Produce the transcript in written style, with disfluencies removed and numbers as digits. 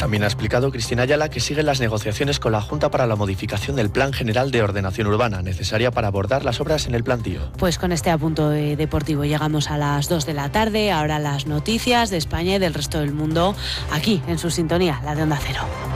También ha explicado Cristina Ayala que siguen las negociaciones con la Junta para la modificación del Plan General de Ordenación Urbana, necesaria para abordar las obras en el plantío. Pues con este apunto deportivo llegamos a las 2 de la tarde. Ahora las noticias de España y del resto del mundo, aquí en su sintonía, la de Onda Cero.